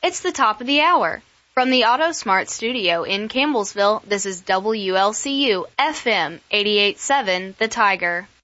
It's the top of the hour. From the AutoSmart studio in Campbellsville, this is WLCU FM 88.7 The Tiger.